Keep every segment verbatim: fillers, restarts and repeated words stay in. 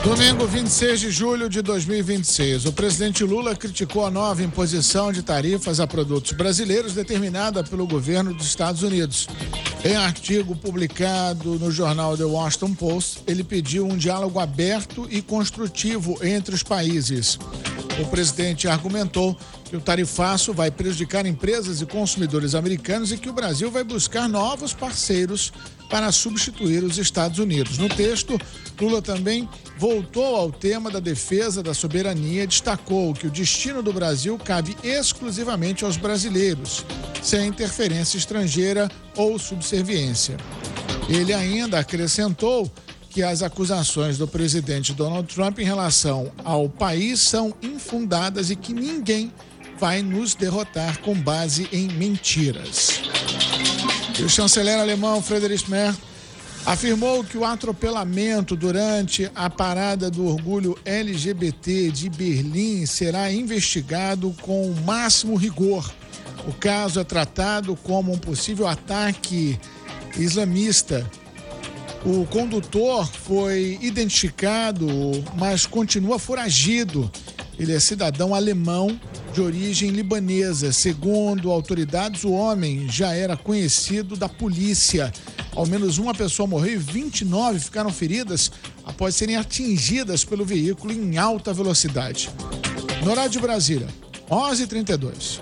Domingo, vinte e seis de julho de dois mil e vinte e seis, o presidente Lula criticou a nova imposição de tarifas a produtos brasileiros determinada pelo governo dos Estados Unidos. Em artigo publicado no jornal The Washington Post, ele pediu um diálogo aberto e construtivo entre os países. O presidente argumentou que o tarifaço vai prejudicar empresas e consumidores americanos e que o Brasil vai buscar novos parceiros para substituir os Estados Unidos. No texto, Lula também voltou ao tema da defesa da soberania e destacou que o destino do Brasil cabe exclusivamente aos brasileiros, sem interferência estrangeira ou subserviência. Ele ainda acrescentou que as acusações do presidente Donald Trump em relação ao país são infundadas e que ninguém vai nos derrotar com base em mentiras. E o chanceler alemão Friedrich Merz afirmou que o atropelamento durante a parada do orgulho L G B T de Berlim será investigado com o máximo rigor. O caso é tratado como um possível ataque islamista. O condutor foi identificado, mas continua foragido. Ele é cidadão alemão de origem libanesa. Segundo autoridades, o homem já era conhecido da polícia. Ao menos uma pessoa morreu e vinte e nove ficaram feridas após serem atingidas pelo veículo em alta velocidade. No horário de Brasília, onze e trinta e dois.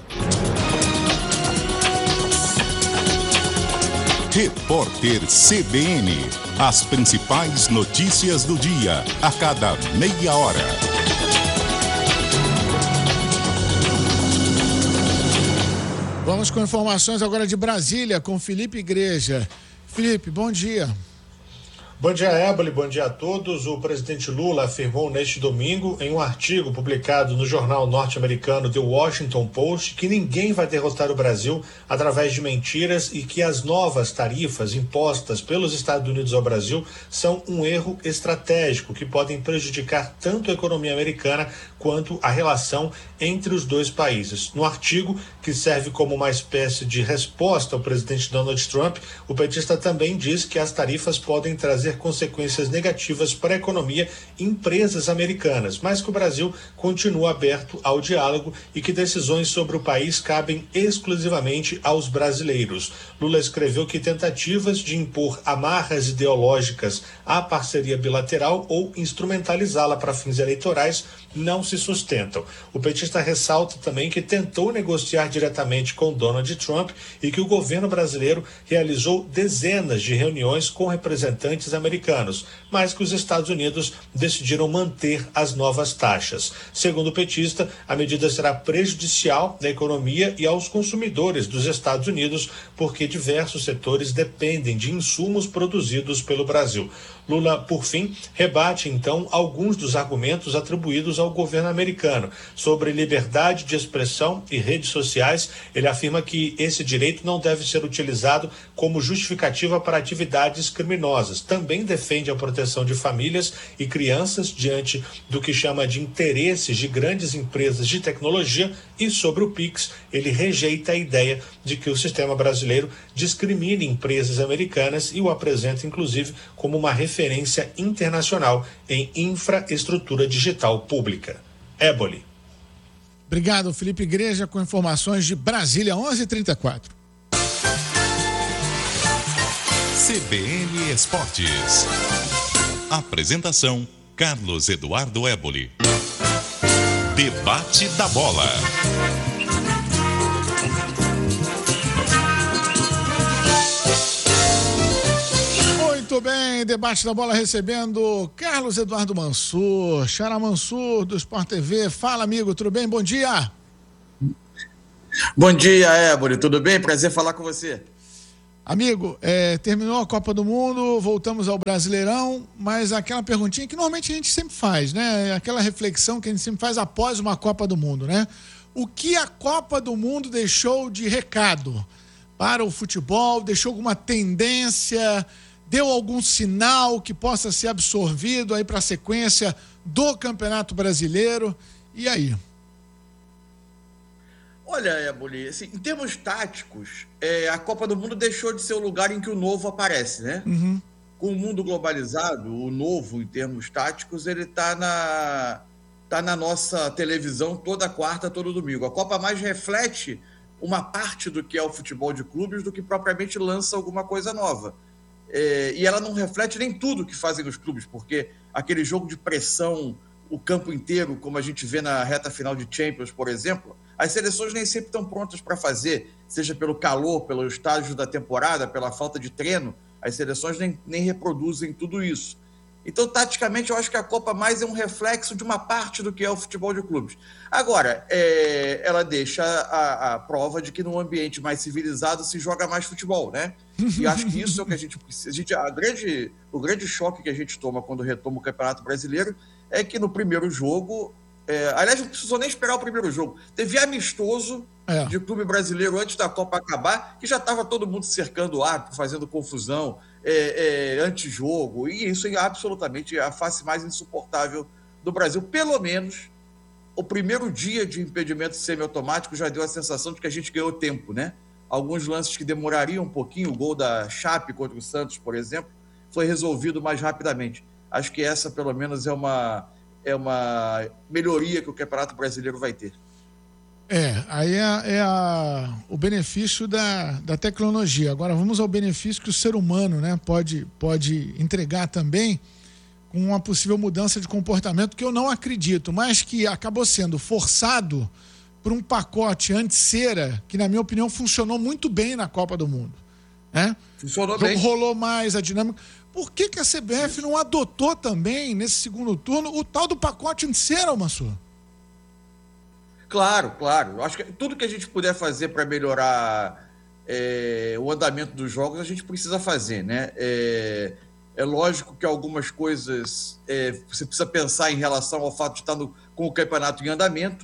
Repórter C B N. As principais notícias do dia, a cada meia hora. Vamos com informações agora de Brasília, com Felipe Igreja. Felipe, bom dia. Bom dia, Éboli, bom dia a todos. O presidente Lula afirmou neste domingo, em um artigo publicado no jornal norte-americano The Washington Post, que ninguém vai derrotar o Brasil através de mentiras e que as novas tarifas impostas pelos Estados Unidos ao Brasil são um erro estratégico que podem prejudicar tanto a economia americana quanto a relação entre os dois países. No artigo, que serve como uma espécie de resposta ao presidente Donald Trump, o petista também diz que as tarifas podem trazer consequências negativas para a economia e empresas americanas, mas que o Brasil continua aberto ao diálogo e que decisões sobre o país cabem exclusivamente aos brasileiros. Lula escreveu que tentativas de impor amarras ideológicas à parceria bilateral ou instrumentalizá-la para fins eleitorais não se sustentam. O petista ressalta também que tentou negociar diretamente com Donald Trump e que o governo brasileiro realizou dezenas de reuniões com representantes americanos, mas que os Estados Unidos decidiram manter as novas taxas. Segundo o petista, a medida será prejudicial à economia e aos consumidores dos Estados Unidos, porque diversos setores dependem de insumos produzidos pelo Brasil. Lula, por fim, rebate, então, alguns dos argumentos atribuídos ao governo americano. Sobre liberdade de expressão e redes sociais, ele afirma que esse direito não deve ser utilizado como justificativa para atividades criminosas. Também defende a proteção de famílias e crianças diante do que chama de interesses de grandes empresas de tecnologia, e sobre o Pix, ele rejeita a ideia de que o sistema brasileiro discrimine empresas americanas e o apresenta, inclusive, como uma referência internacional em infraestrutura digital pública. Éboli. Obrigado, Felipe Igreja, com informações de Brasília, onze e trinta e quatro. C B N Esportes. Apresentação: Carlos Eduardo Éboli. Debate da Bola. Muito bem, debate da bola recebendo Carlos Eduardo Mansur, Xará Mansur do Sport T V. Fala, amigo, tudo bem? Bom dia. Bom dia, Éboli, tudo bem? Prazer falar com você. Amigo, é, terminou a Copa do Mundo, voltamos ao Brasileirão, mas aquela perguntinha que normalmente a gente sempre faz, né? Aquela reflexão que a gente sempre faz após uma Copa do Mundo, né? O que a Copa do Mundo deixou de recado para o futebol? Deixou alguma tendência? Deu algum sinal que possa ser absorvido aí para a sequência do Campeonato Brasileiro? E aí? Olha, Éboli, assim, em termos táticos, é, a Copa do Mundo deixou de ser o lugar em que o novo aparece, né? Uhum. com o mundo globalizado, o novo em termos táticos, ele está na, tá na nossa televisão toda quarta, todo domingo. A Copa mais reflete uma parte do que é o futebol de clubes do que propriamente lança alguma coisa nova. É, e ela não reflete nem tudo que fazem os clubes, porque aquele jogo de pressão, o campo inteiro, como a gente vê na reta final de Champions, por exemplo, as seleções nem sempre estão prontas para fazer, seja pelo calor, pelo estágio da temporada, pela falta de treino, as seleções nem, nem reproduzem tudo isso. Então, taticamente, eu acho que a Copa mais é um reflexo de uma parte do que é o futebol de clubes. Agora, é, ela deixa a, a prova de que num ambiente mais civilizado se joga mais futebol, né? E acho que isso é o que a gente precisa. A gente, a grande, o grande choque que a gente toma quando retoma o Campeonato Brasileiro é que no primeiro jogo... É, aliás, não precisou nem esperar o primeiro jogo. Teve amistoso é. de clube brasileiro antes da Copa acabar, que já estava todo mundo cercando o árbitro, fazendo confusão, é, é, antijogo, e isso é absolutamente a face mais insuportável do Brasil. Pelo menos, o primeiro dia de impedimento semiautomático já deu a sensação de que a gente ganhou tempo, né? Alguns lances que demorariam um pouquinho, o gol da Chape contra o Santos, por exemplo, foi resolvido mais rapidamente. Acho que essa, pelo menos, é uma... é uma melhoria que o Campeonato Brasileiro vai ter. É, aí é, é a, o benefício da, da tecnologia. Agora vamos ao benefício que o ser humano, né, pode, pode entregar também com uma possível mudança de comportamento que eu não acredito, mas que acabou sendo forçado por um pacote anti-cera que, na minha opinião, funcionou muito bem na Copa do Mundo. Né? Funcionou bem. Rolou mais a dinâmica. Por que, que a C B F não adotou também, nesse segundo turno, o tal do pacote anti-cera, Mansur? Claro, claro. Eu acho que tudo que a gente puder fazer para melhorar é, o andamento dos jogos, a gente precisa fazer, né? É, é lógico que algumas coisas é, você precisa pensar em relação ao fato de estar no, com o campeonato em andamento,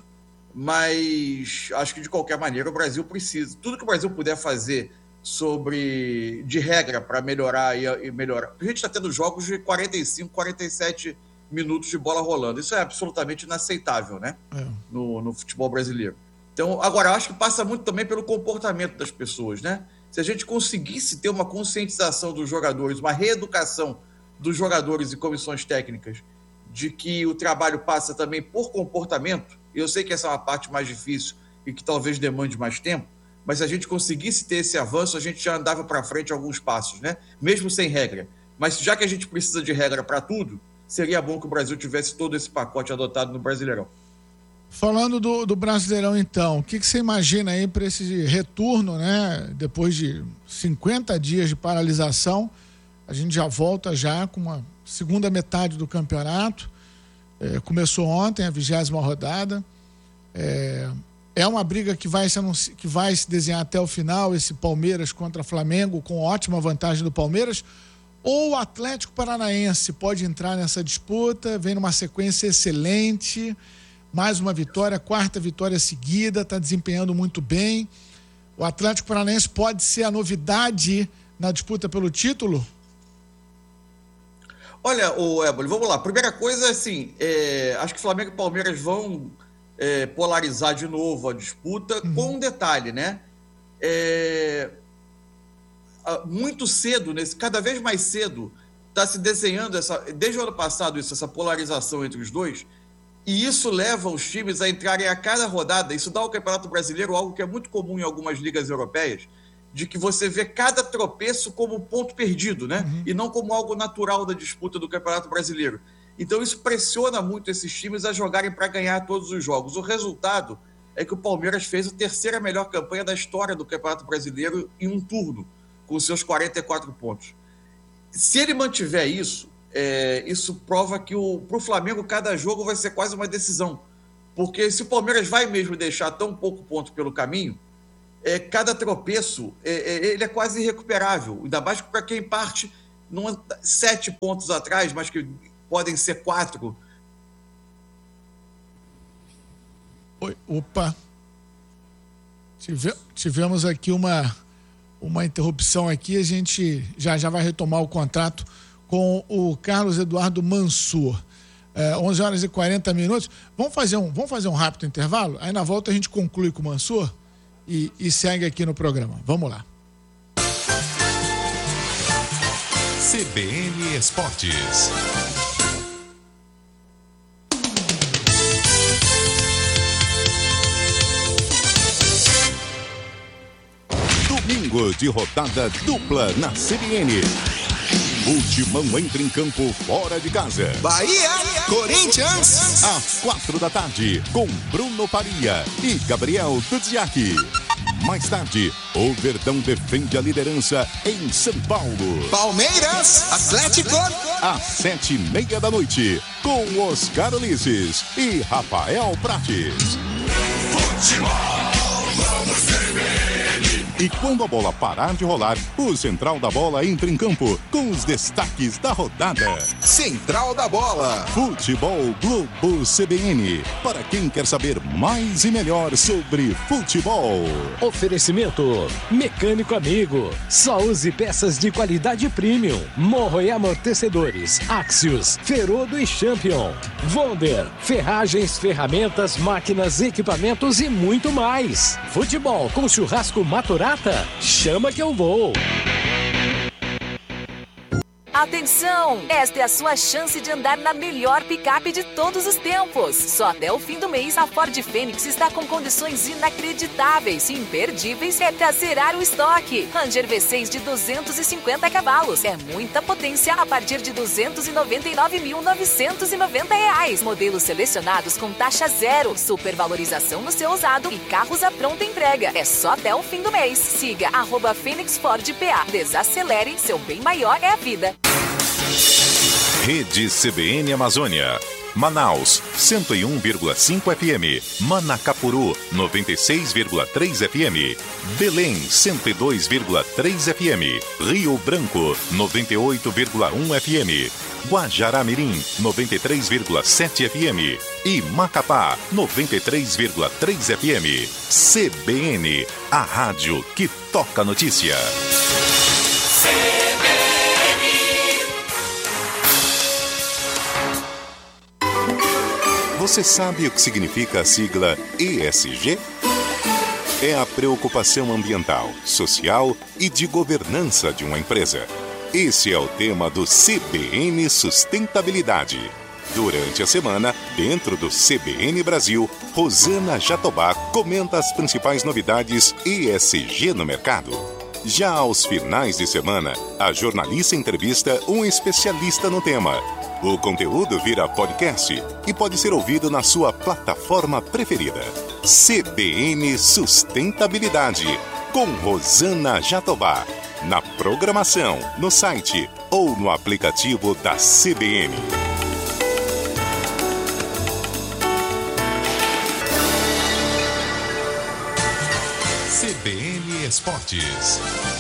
mas acho que, de qualquer maneira, o Brasil precisa. Tudo que o Brasil puder fazer sobre de regra para melhorar e, e melhorar. A gente está tendo jogos de quarenta e cinco, quarenta e sete minutos de bola rolando. Isso é absolutamente inaceitável, né? É. No, no futebol brasileiro. Então, agora, eu acho que passa muito também pelo comportamento das pessoas, né? Se a gente conseguisse ter uma conscientização dos jogadores, uma reeducação dos jogadores e comissões técnicas de que o trabalho passa também por comportamento, e eu sei que essa é uma parte mais difícil e que talvez demande mais tempo, mas se a gente conseguisse ter esse avanço, a gente já andava para frente alguns passos, né? Mesmo sem regra. Mas já que a gente precisa de regra para tudo, seria bom que o Brasil tivesse todo esse pacote adotado no Brasileirão. Falando do, do Brasileirão, então, o que, que você imagina aí para esse retorno, né? Depois de cinquenta dias de paralisação, a gente já volta já com uma segunda metade do campeonato. É, começou ontem a vigésima rodada. É... É uma briga que vai, se anunci... que vai se desenhar até o final, esse Palmeiras contra Flamengo, com ótima vantagem do Palmeiras, ou o Atlético Paranaense pode entrar nessa disputa, vem numa sequência excelente, mais uma vitória, quarta vitória seguida, está desempenhando muito bem. O Atlético Paranaense pode ser a novidade na disputa pelo título? Olha, o Éboli, vamos lá. Primeira coisa, assim, é... acho que Flamengo e Palmeiras vão... É, polarizar de novo a disputa, uhum. com um detalhe, né? É, muito cedo, nesse, cada vez mais cedo, está se desenhando, essa, desde o ano passado, isso, essa polarização entre os dois, e isso leva os times a entrarem a cada rodada. Isso dá ao Campeonato Brasileiro algo que é muito comum em algumas ligas europeias, de que você vê cada tropeço como ponto perdido, né? Uhum. E não como algo natural da disputa do Campeonato Brasileiro. Então isso pressiona muito esses times a jogarem para ganhar todos os jogos. O resultado é que o Palmeiras fez a terceira melhor campanha da história do Campeonato Brasileiro em um turno, com seus quarenta e quatro pontos. Se ele mantiver isso, é, isso prova que para o Flamengo cada jogo vai ser quase uma decisão. Porque se o Palmeiras vai mesmo deixar tão pouco ponto pelo caminho, é, cada tropeço é, é, ele é quase irrecuperável. Ainda mais para quem parte num, sete pontos atrás, mas que podem ser quatro. Oi, opa. Tive, tivemos aqui uma, uma interrupção aqui. A gente já, já vai retomar o contrato com o Carlos Eduardo Mansur. É, onze horas e quarenta minutos. Vamos fazer, um, vamos fazer um rápido intervalo? Aí na volta a gente conclui com o Mansur e, e segue aqui no programa. Vamos lá. C B N Esportes. Domingo de rodada dupla na C B N. O Timão entra em campo fora de casa. Bahia, Corinthians. Às quatro da tarde, com Bruno Faria e Gabriel Dudziak. Mais tarde, o Verdão defende a liderança em São Paulo. Palmeiras, Atlético. Às sete e meia da noite, com Oscar Ulisses e Rafael Prates. Futebol, vamos C B N. E quando a bola parar de rolar, o Central da Bola entra em campo com os destaques da rodada. Central da Bola. Futebol Globo C B N. Para quem quer saber mais e melhor sobre futebol. Oferecimento Mecânico Amigo. Só use peças de qualidade premium. Morro e amortecedores. Axios, Ferodo e Champion. Wonder. Ferragens, ferramentas, máquinas, equipamentos e muito mais. Futebol com churrasco Maturata. Chama que eu vou. Atenção! Esta é a sua chance de andar na melhor picape de todos os tempos. Só até o fim do mês, a Ford Fênix está com condições inacreditáveis e imperdíveis é para zerar o estoque. Ranger V seis de duzentos e cinquenta cavalos. É muita potência a partir de duzentos e noventa e nove mil novecentos e noventa reais. Modelos selecionados com taxa zero, supervalorização no seu usado e carros à pronta entrega. É só até o fim do mês. Siga arroba Fênix Ford P A. Desacelere, seu bem maior é a vida. Rede C B N Amazônia. Manaus, cento e um vírgula cinco F M. Manacapuru, noventa e seis vírgula três F M. Belém, cento e dois vírgula três F M. Rio Branco, noventa e oito vírgula um F M. Guajará-Mirim, noventa e três vírgula sete F M. E Macapá, noventa e três vírgula três F M. C B N, a rádio que toca notícia. Você sabe o que significa a sigla E S G? É a preocupação ambiental, social e de governança de uma empresa. Esse é o tema do C B N Sustentabilidade. Durante a semana, dentro do C B N Brasil, Rosana Jatobá comenta as principais novidades E S G no mercado. Já aos finais de semana, a jornalista entrevista um especialista no tema. O conteúdo vira podcast e pode ser ouvido na sua plataforma preferida. C B N Sustentabilidade, com Rosana Jatobá. Na programação, no site ou no aplicativo da C B N. C B N Esportes.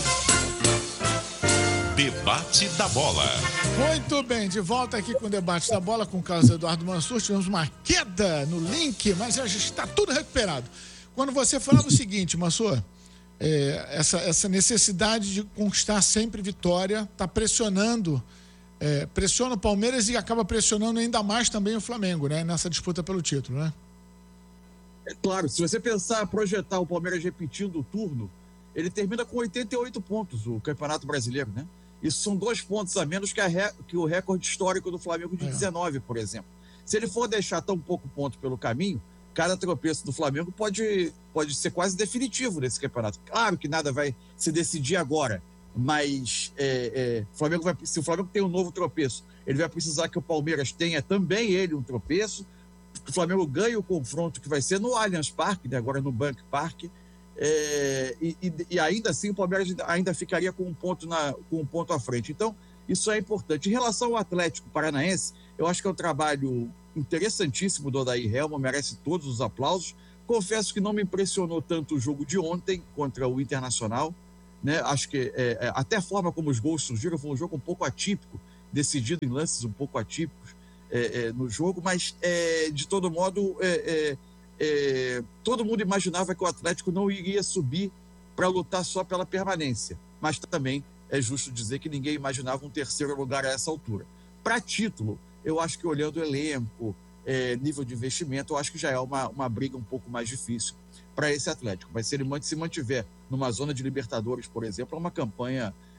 Debate da Bola. Muito bem, de volta aqui com o Debate da Bola com o Carlos Eduardo Mansur. Tivemos uma queda no link, mas já está tudo recuperado. Quando você falava o seguinte, Mansur, é, essa, essa necessidade de conquistar sempre vitória, está pressionando, é, pressiona o Palmeiras e acaba pressionando ainda mais também o Flamengo, né? Nessa disputa pelo título, né? É claro, se você pensar, projetar o Palmeiras repetindo o turno, ele termina com oitenta e oito pontos, o Campeonato Brasileiro, né? Isso são dois pontos a menos que, a re... que o recorde histórico do Flamengo de é. dezenove, por exemplo. Se ele for deixar tão pouco ponto pelo caminho, cada tropeço do Flamengo pode, pode ser quase definitivo nesse campeonato. Claro que nada vai se decidir agora, mas é, é, o Flamengo vai, se o Flamengo tem um novo tropeço, ele vai precisar que o Palmeiras tenha também ele um tropeço, que o Flamengo ganhe o confronto que vai ser no Allianz Parque, né, agora no Bank Park. É, e, e, e ainda assim o Palmeiras ainda ficaria com um, ponto na, com um ponto à frente. Então, isso é importante. Em relação ao Atlético Paranaense, eu acho que é um trabalho interessantíssimo do Odair Helma, merece todos os aplausos. Confesso que não me impressionou tanto o jogo de ontem contra o Internacional, né? Acho que é, é, até a forma como os gols surgiram foi um jogo um pouco atípico, decidido em lances um pouco atípicos é, é, no jogo, mas é, de todo modo é, é, É, todo mundo imaginava que o Atlético não iria subir para lutar só pela permanência, mas também é justo dizer que ninguém imaginava um terceiro lugar a essa altura. Para título, eu acho que olhando o elenco, é, nível de investimento, eu acho que já é uma, uma briga um pouco mais difícil para esse Atlético, mas se ele se mantiver numa zona de Libertadores, por exemplo, é uma campanha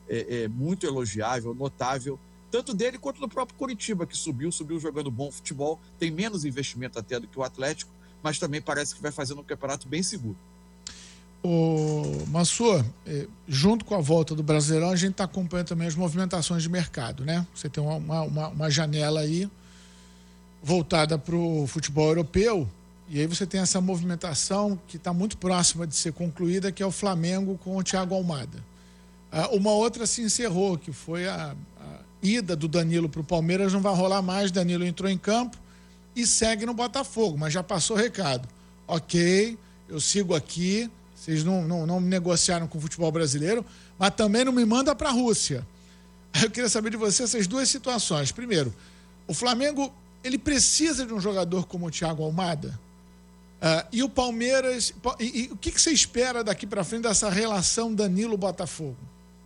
é, é, muito elogiável, notável, tanto dele quanto do próprio Coritiba, que subiu, subiu jogando bom futebol, tem menos investimento até do que o Atlético, mas também parece que vai fazendo um campeonato bem seguro. O Massur, junto com a volta do Brasileirão, a gente está acompanhando também as movimentações de mercado, né? Você tem uma, uma, uma janela aí voltada para o futebol europeu, e aí você tem essa movimentação que está muito próxima de ser concluída, que é o Flamengo com o Thiago Almada. Uma outra se encerrou, que foi a, a ida do Danilo para o Palmeiras, não vai rolar mais, Danilo entrou em campo e segue no Botafogo, mas já passou o recado. Ok, eu sigo aqui, vocês não, não, não negociaram com o futebol brasileiro, mas também não me manda para a Rússia. Eu queria saber de você essas duas situações. Primeiro, o Flamengo, ele precisa de um jogador como o Thiago Almada? Uh, e o Palmeiras... E, e o que, que você espera daqui para frente dessa relação Danilo-Botafogo?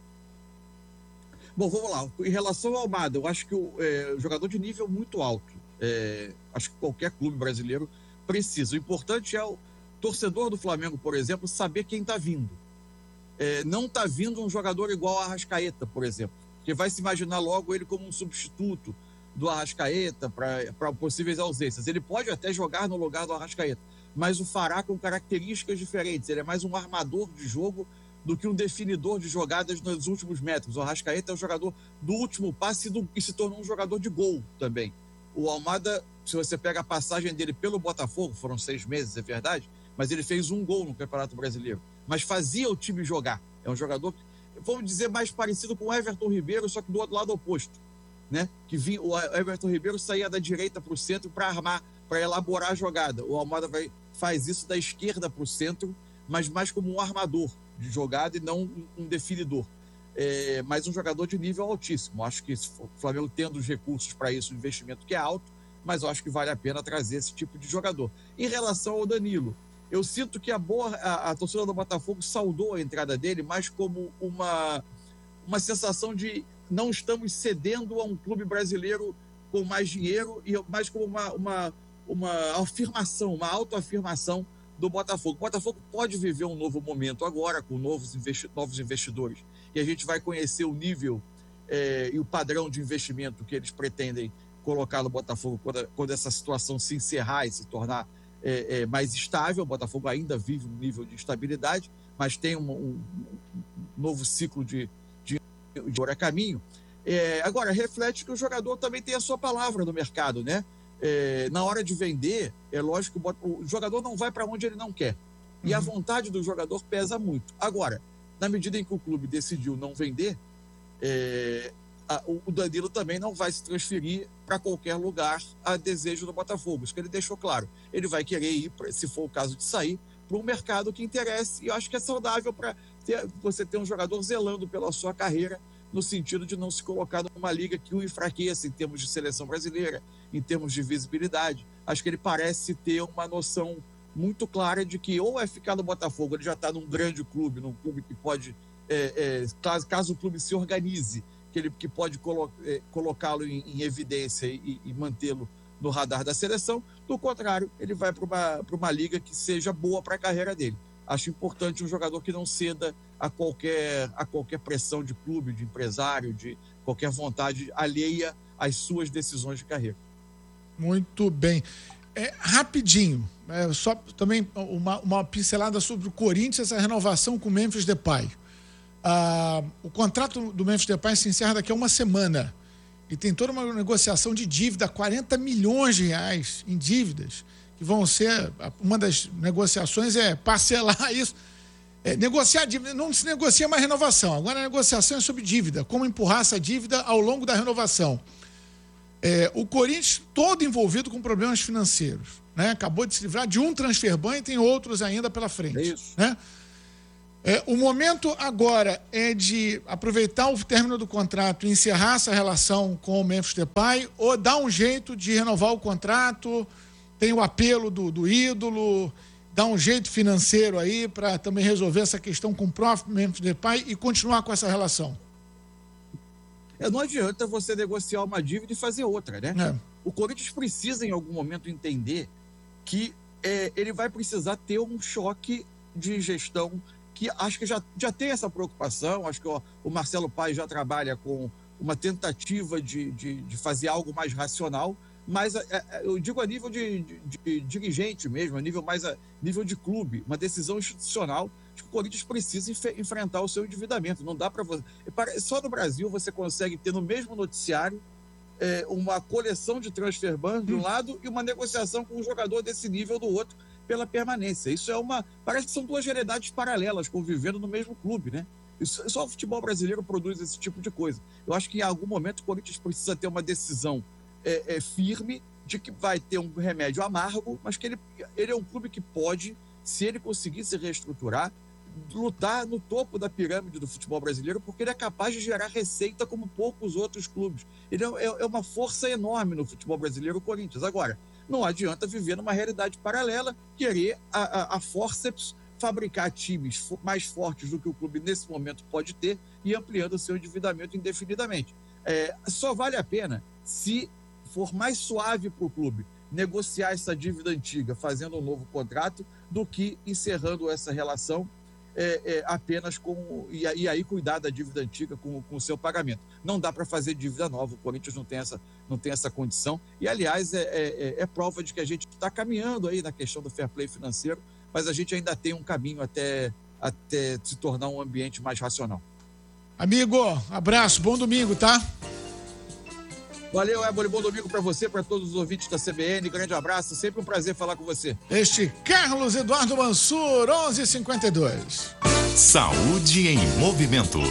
Bom, vamos lá. Em relação ao Almada, eu acho que o é, jogador de nível muito alto. É, acho que qualquer clube brasileiro precisa. O importante é o torcedor do Flamengo, por exemplo, saber quem está vindo. É, não está vindo um jogador igual a Arrascaeta, por exemplo, que vai se imaginar logo ele como um substituto do Arrascaeta para possíveis ausências. Ele pode até jogar no lugar do Arrascaeta, mas o fará com características diferentes. Ele é mais um armador de jogo do que um definidor de jogadas nos últimos metros. O Arrascaeta é o jogador do último passe e, do, e se tornou um jogador de gol também. O Almada, se você pega a passagem dele pelo Botafogo, foram seis meses, é verdade, mas ele fez um gol no Campeonato Brasileiro. Mas fazia o time jogar. É um jogador, vamos dizer, mais parecido com o Everton Ribeiro, só que do outro lado oposto. Né? Que vinha, o Everton Ribeiro saía da direita para o centro para armar, para elaborar a jogada. O Almada vai, faz isso da esquerda para o centro, mas mais como um armador de jogada e não um, um definidor. É, mas um jogador de nível altíssimo. Acho que o Flamengo tendo os recursos para isso, o investimento que é alto, mas eu acho que vale a pena trazer esse tipo de jogador. Em relação ao Danilo, eu sinto que a, boa, a, a torcida do Botafogo saudou a entrada dele mais como uma, uma sensação de não estamos cedendo a um clube brasileiro com mais dinheiro e mais como uma, uma, uma afirmação, uma autoafirmação do Botafogo. O Botafogo pode viver um novo momento agora com novos, investi- novos investidores e a gente vai conhecer o nível é, e o padrão de investimento que eles pretendem colocar no Botafogo quando, quando essa situação se encerrar e se tornar é, é, mais estável. O Botafogo ainda vive um nível de instabilidade, mas tem um, um, um novo ciclo de de hora caminho. É, agora, reflete que o jogador também tem a sua palavra no mercado, né? É, na hora de vender, é lógico que o jogador não vai para onde ele não quer. E uhum. a vontade do jogador pesa muito. Agora, na medida em que o clube decidiu não vender, é, a, o Danilo também não vai se transferir para qualquer lugar a desejo do Botafogo. Isso que ele deixou claro. Ele vai querer ir, pra, se for o caso de sair, para um mercado que interesse. E eu acho que é saudável para ter, você ter um jogador zelando pela sua carreira, no sentido de não se colocar numa liga que o enfraqueça em termos de seleção brasileira, em termos de visibilidade. Acho que ele parece ter uma noção muito clara de que ou é ficar no Botafogo, ele já está num grande clube, num clube que pode, é, é, caso, caso o clube se organize, que ele que pode colo, é, colocá-lo em, em evidência e, e mantê-lo no radar da seleção. Do contrário, ele vai para uma, para uma liga que seja boa para a carreira dele. Acho importante um jogador que não ceda a qualquer, a qualquer pressão de clube, de empresário, de qualquer vontade alheia às suas decisões de carreira. Muito bem. É, rapidinho, é, só também uma, uma pincelada sobre o Corinthians, essa renovação com o Memphis Depay. Ah, o contrato do Memphis Depay se encerra daqui a uma semana e tem toda uma negociação de dívida, quarenta milhões de reais em dívidas, que vão ser, uma das negociações é parcelar isso, é, negociar dívida, não se negocia mais renovação, agora a negociação é sobre dívida, como empurrar essa dívida ao longo da renovação. É, o Corinthians todo envolvido com problemas financeiros, né? Acabou de se livrar de um transfer ban e tem outros ainda pela frente. É isso. Né? É, o momento agora é de aproveitar o término do contrato e encerrar essa relação com o Memphis Depay ou dar um jeito de renovar o contrato. Tem o apelo do, do ídolo, dá um jeito financeiro aí para também resolver essa questão com o próprio Memphis Depay e continuar com essa relação. É, não adianta você negociar uma dívida e fazer outra, né? É. O Corinthians precisa, em algum momento, entender que é, ele vai precisar ter um choque de gestão que acho que já, já tem essa preocupação, acho que o, o Marcelo Paes já trabalha com uma tentativa de, de, de fazer algo mais racional, mas é, eu digo a nível de, de, de dirigente mesmo, a nível mais a nível de clube, uma decisão institucional de que o Corinthians precisa enf- enfrentar o seu endividamento. Não dá para você. Só no Brasil você consegue ter no mesmo noticiário é, uma coleção de transfer ban de um lado e uma negociação com um jogador desse nível do outro pela permanência. Isso é uma. Parece que são duas realidades paralelas convivendo no mesmo clube, né? Isso, só o futebol brasileiro produz esse tipo de coisa. Eu acho que em algum momento o Corinthians precisa ter uma decisão é, é, firme de que vai ter um remédio amargo, mas que ele, ele é um clube que pode, se ele conseguir se reestruturar, lutar no topo da pirâmide do futebol brasileiro, porque ele é capaz de gerar receita como poucos outros clubes. Ele é, é uma força enorme no futebol brasileiro, o Corinthians. Agora, não adianta viver numa realidade paralela, querer a, a, a forceps fabricar times mais fortes do que o clube nesse momento pode ter e ampliando o seu endividamento indefinidamente. É, só vale a pena se for mais suave para o clube negociar essa dívida antiga, fazendo um novo contrato, do que encerrando essa relação é, é, apenas com... E, e aí cuidar da dívida antiga com, com o seu pagamento. Não dá para fazer dívida nova, o Corinthians não tem essa, não tem essa condição. E, aliás, é, é, é prova de que a gente está caminhando aí na questão do fair play financeiro, mas a gente ainda tem um caminho até, até se tornar um ambiente mais racional. Amigo, abraço, bom domingo, tá? Valeu, Éboli, bom domingo para você, para todos os ouvintes da C B N, grande abraço, sempre um prazer falar com você. Este Carlos Eduardo Mansur, onze e cinquenta e dois. Saúde em movimento.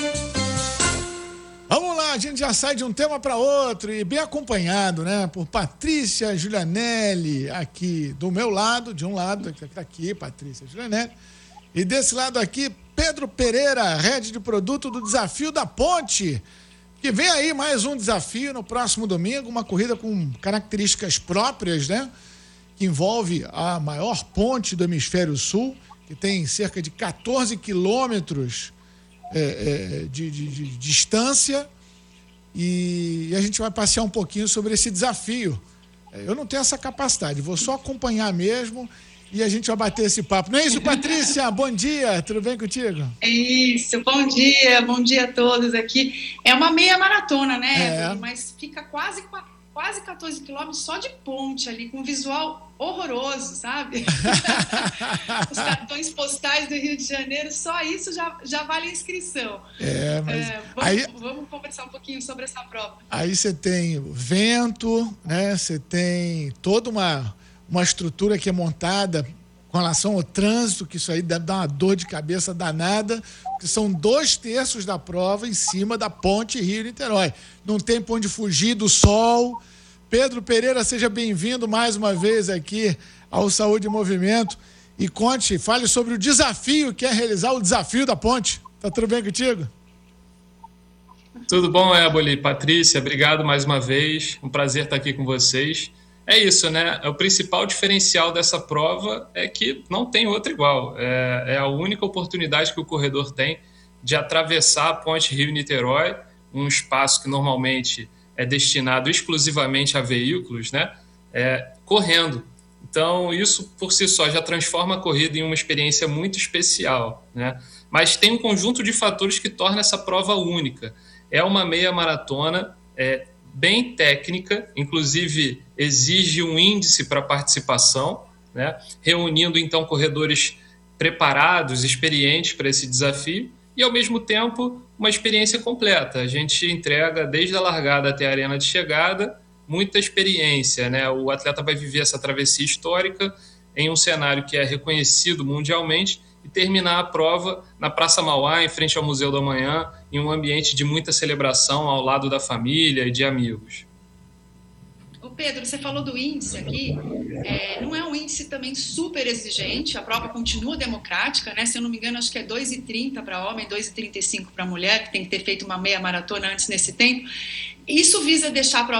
Vamos lá, a gente já sai de um tema para outro e bem acompanhado, né? Por Patrícia Giulianelli, aqui do meu lado, de um lado, que tá aqui, Patrícia Giulianelli, e desse lado aqui, Pedro Pereira, head de produto do Desafio da Ponte, que vem aí mais um desafio no próximo domingo, uma corrida com características próprias, né? Que envolve a maior ponte do hemisfério sul, que tem cerca de catorze quilômetros é, é, de, de, de distância, e a gente vai passear um pouquinho sobre esse desafio. Eu não tenho essa capacidade, vou só acompanhar mesmo e a gente vai bater esse papo. Não é isso, Patrícia? Bom dia, tudo bem contigo? É isso, bom dia, bom dia a todos aqui. É uma meia maratona, né, é. Mas fica quase, quase catorze quilômetros só de ponte ali, com um visual horroroso, sabe? Os cartões postais do Rio de Janeiro, só isso já, já vale a inscrição. É, mas... É, vamos, aí... vamos conversar um pouquinho sobre essa prova. Aí você tem vento, né? Você tem toda uma... uma estrutura que é montada com relação ao trânsito, que isso aí deve dar uma dor de cabeça danada, que são dois terços da prova em cima da ponte Rio-Niterói. Não tem pra onde fugir do sol. Pedro Pereira, seja bem-vindo mais uma vez aqui ao Saúde em Movimento e conte, fale sobre o desafio que é realizar o Desafio da Ponte. Tá tudo bem contigo? Tudo bom, Éboli? Patrícia, obrigado mais uma vez. Um prazer estar aqui com vocês. É isso, né? O principal diferencial dessa prova é que não tem outra igual. É, é a única oportunidade que o corredor tem de atravessar a ponte Rio-Niterói, um espaço que normalmente é destinado exclusivamente a veículos, né? É, correndo. Então, isso por si só já transforma a corrida em uma experiência muito especial, né? Mas tem um conjunto de fatores que torna essa prova única. É uma meia maratona, é, bem técnica, inclusive exige um índice para participação, né? Reunindo então corredores preparados, experientes para esse desafio e, ao mesmo tempo, uma experiência completa. A gente entrega desde a largada até a arena de chegada muita experiência, né? O atleta vai viver essa travessia histórica em um cenário que é reconhecido mundialmente e terminar a prova na Praça Mauá, em frente ao Museu do Amanhã, em um ambiente de muita celebração ao lado da família e de amigos. Ô Pedro, você falou do índice aqui, é, não é um índice também super exigente, a prova continua democrática, né? Se eu não me engano, acho que é dois e trinta para homem, dois e trinta e cinco para mulher, que tem que ter feito uma meia maratona antes nesse tempo. Isso visa deixar a prova